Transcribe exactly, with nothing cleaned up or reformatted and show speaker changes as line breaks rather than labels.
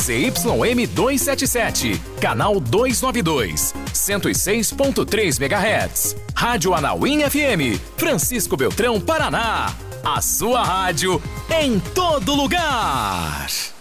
Z Y M duzentos e setenta e sete, canal duzentos e noventa e dois, cento e seis ponto três megahertz. Rádio Anauim F M, Francisco Beltrão, Paraná. A sua rádio em todo lugar.